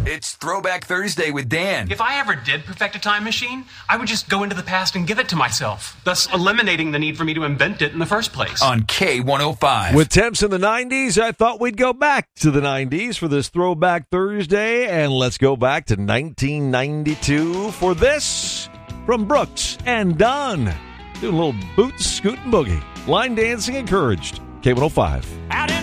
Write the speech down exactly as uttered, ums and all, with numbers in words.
It's Throwback Thursday with Dan. If I ever did perfect a time machine, I would just go into the past and give it to myself, thus eliminating the need for me to invent it in the first place. On K one oh five. With temps in the nineties, I thought we'd go back to the nineties for this Throwback Thursday, and let's go back to nineteen ninety-two for this from Brooks and Dunn. Doing a little boot, scoot, and boogie. Line dancing encouraged. K one oh five. Out